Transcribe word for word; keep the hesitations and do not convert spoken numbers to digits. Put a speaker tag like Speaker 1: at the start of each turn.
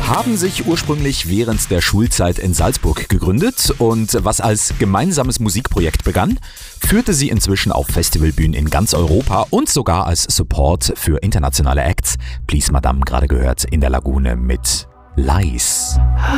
Speaker 1: haben sich ursprünglich während der Schulzeit in Salzburg gegründet und was als gemeinsames Musikprojekt begann, führte sie inzwischen auf Festivalbühnen in ganz Europa und sogar als Support für internationale Acts. Please Madame gerade gehört in der Lagune mit Lies.